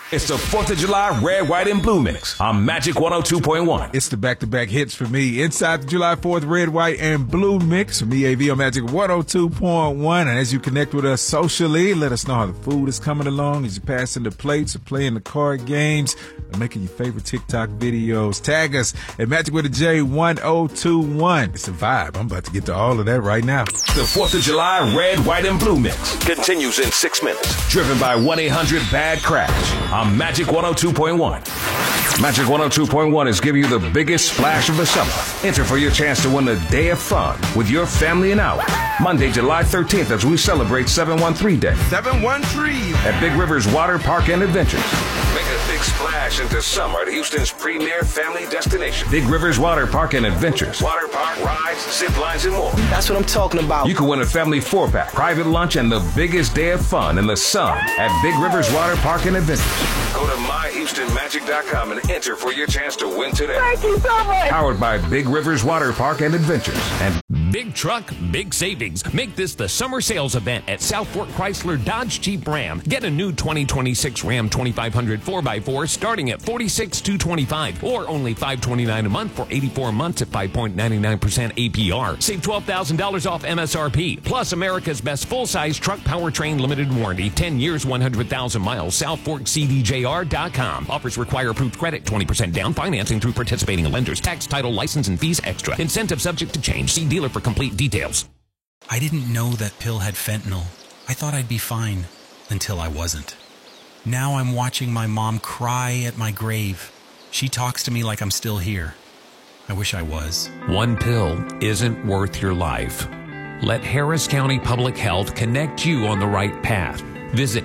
It's the 4th of July Red, White, and Blue Mix on Magic 102.1. It's the back-to-back hits for me. Inside the July 4th Red, White, and Blue Mix from EAV on Magic 102.1. And as you connect with us socially, let us know how the food is coming along as you're passing the plates or playing the card games or making your favorite TikTok videos. Tag us at Magic with a J 1021. It's a vibe. I'm about to get to all of that right now. The 4th of July Red, White, and Blue Mix continues in 6 minutes. Driven by 1-800-BAD-CRASH on Magic 102.1. Magic 102.1 is giving you the biggest splash of the summer. Enter for your chance to win a day of fun with your family and out. Monday, July 13th, as we celebrate 713 Day. 713 at Big Rivers Water Park and Adventures. Make a big splash into summer at Houston's premier family destination. Big Rivers Water Park and Adventures. Water park, rides, zip lines, and more. That's what I'm talking about. You can win a family 4-pack, private lunch, and the biggest day of fun in the sun at Big Rivers Water Park and Adventures. Go to myhoustonmagic.com and enter for your chance to win today. Thank you so much. Powered by Big Rivers Water Park and Adventures. And Big truck, big savings. Make this the summer sales event at South Fork Chrysler Dodge Jeep Ram. Get a new 2026 Ram 2500 4x4 starting at $46,225 or only $529 a month for 84 months at 5.99% APR. Save $12,000 off MSRP. Plus America's best full-size truck powertrain limited warranty. 10 years, 100,000 miles. SouthForkCDJR.com. Offers require approved credit. 20% down. Financing through participating lenders. Tax, title, license, and fees extra. Incentive subject to change. See dealer for complete details. I didn't know that pill had fentanyl. I thought I'd be fine until I wasn't. Now I'm watching my mom cry at my grave. She talks to me like I'm still here. I wish I was. One pill isn't worth your life. Let Harris County Public Health connect you on the right path. Visit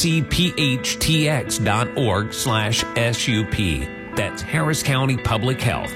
hcphtx.org/SUP. That's Harris County Public Health.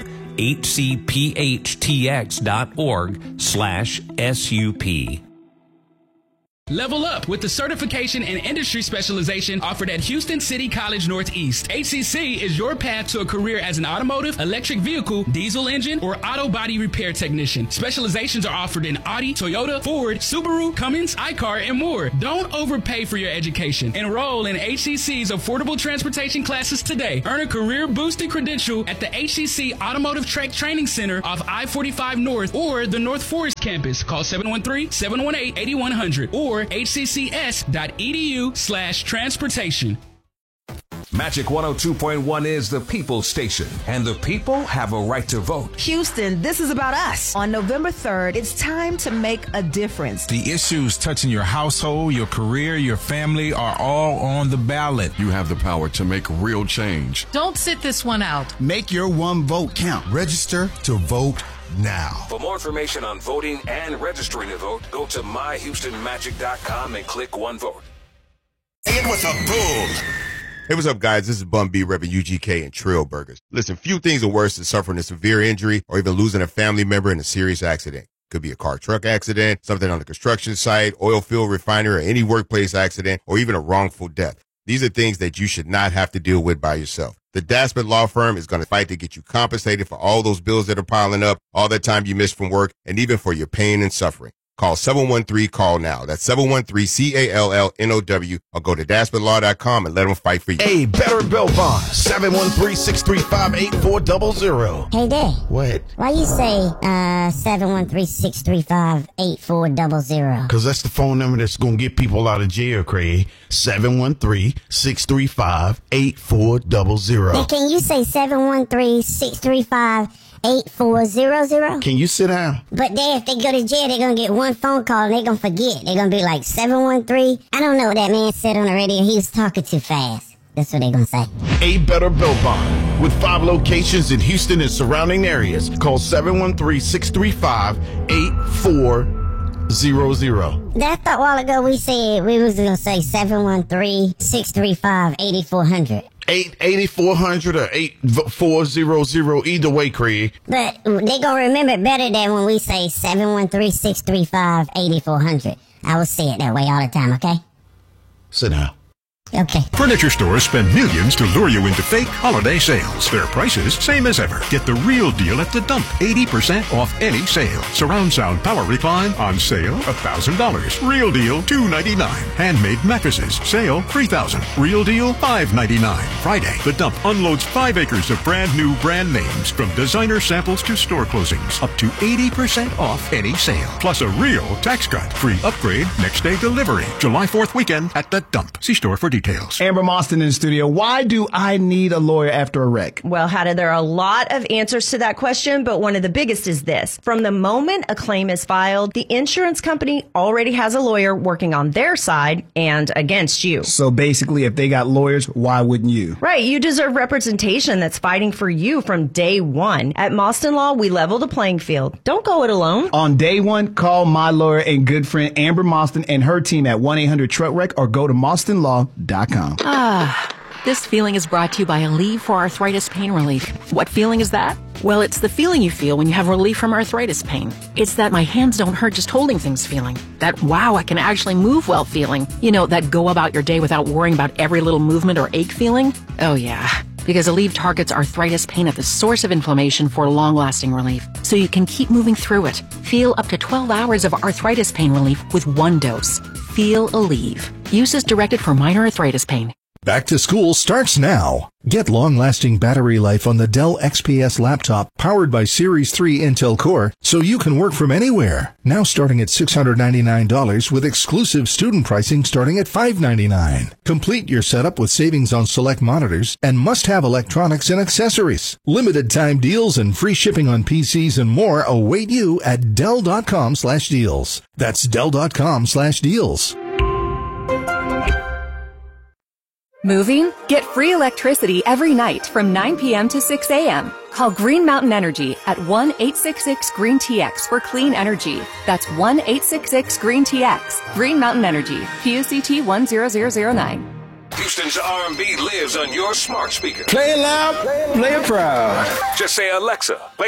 hcphtx.org/SUP. Level up with the certification and industry specialization offered at Houston City College Northeast. HCC is your path to a career as an automotive, electric vehicle, diesel engine, or auto body repair technician. Specializations are offered in Audi, Toyota, Ford, Subaru, Cummins, iCar, and more. Don't overpay for your education. Enroll in HCC's affordable transportation classes today. Earn a career-boosting credential at the HCC Automotive Track Training Center off I-45 North or the North Forest campus. Call 713-718-8100 or hccs.edu/transportation. Magic 102.1 is the people's station, and the people have a right to vote. Houston, this is about us. On November 3rd, it's time to make a difference. The issues touching your household, your career, your family are all on the ballot. You have the power to make real change. Don't sit this one out. Make your one vote count. Register to vote now. For more information on voting and registering to vote, go to myhoustonmagic.com and click One Vote. It was a boom. Hey, what's up, guys? This is Bun B, repping UGK and Trill Burgers. Listen, few things are worse than suffering a severe injury or even losing a family member in a serious accident. Could be a car truck accident, something on a construction site, oil field refinery, or any workplace accident, or even a wrongful death. These are things that you should not have to deal with by yourself. The Daspert Law Firm is going to fight to get you compensated for all those bills that are piling up, all that time you missed from work, and even for your pain and suffering. Call 713-CALL-NOW. That's 713-CALLNOW, or go to DaspertLaw.com and let them fight for you. A better bill bond. 713-635-8400. Hey, Dad. What? Why you say 713-635-8400? Because that's the phone number that's going to get people out of jail, Craig. 713-635-8400. Now, can you say 713-635-8400? Can you sit down? But Dad, if they go to jail, they're going to get one phone call and they're going to forget. They're going to be like 713. I don't know what that man said on the radio. He was talking too fast. That's what they're going to say. A better bill bond. With 5 locations in Houston and surrounding areas. Call 713-635-8400. I thought a while ago we said we was going to say 713-635-8400. 8400 or 8400, either way, Craig. But they gonna remember it better than when we say 713-635-8400. I will say it that way all the time, okay? Sit down. Okay. Furniture stores spend millions to lure you into fake holiday sales. Their prices, same as ever. Get the real deal at the Dump. 80% off any sale. Surround sound power recline on sale, $1,000. Real deal, $299. Handmade mattresses, sale, $3,000. Real deal, $599. Friday, the Dump unloads 5 acres of brand new brand names, from designer samples to store closings. Up to 80% off any sale. Plus a real tax cut. Free upgrade, next day delivery. July 4th weekend at the Dump. See store for details. Amber Moston in the studio. Why do I need a lawyer after a wreck? Well, Hada, there are a lot of answers to that question, but one of the biggest is this. From the moment a claim is filed, the insurance company already has a lawyer working on their side and against you. So basically, if they got lawyers, why wouldn't you? Right. You deserve representation that's fighting for you from day one. At Moston Law, we level the playing field. Don't go it alone. On day one, call my lawyer and good friend Amber Moston and her team at 1-800-TRUCK-WRECK or go to MostonLaw.com. This feeling is brought to you by Aleve for Arthritis Pain Relief. What feeling is that? Well, it's the feeling you feel when you have relief from arthritis pain. It's that my hands don't hurt just holding things feeling. That wow, I can actually move well feeling. You know, that go about your day without worrying about every little movement or ache feeling. Oh yeah. Because Aleve targets arthritis pain at the source of inflammation for long-lasting relief, so you can keep moving through it. Feel up to 12 hours of arthritis pain relief with 1 dose. Feel Aleve. Use is directed for minor arthritis pain. Back to school starts now. Get long-lasting battery life on the Dell XPS laptop powered by Series 3 Intel Core so you can work from anywhere. Now starting at $699 with exclusive student pricing starting at $599. Complete your setup with savings on select monitors and must-have electronics and accessories. Limited time deals and free shipping on PCs and more await you at Dell.com/deals. That's Dell.com/deals. Moving? Get free electricity every night from 9 p.m. to 6 a.m. Call Green Mountain Energy at 1-866-GREEN-TX for clean energy. That's 1-866-GREEN-TX. Green Mountain Energy. PUCT 10009. Houston's R&B lives on your smart speaker. Play it loud, play it proud. Just say, Alexa, play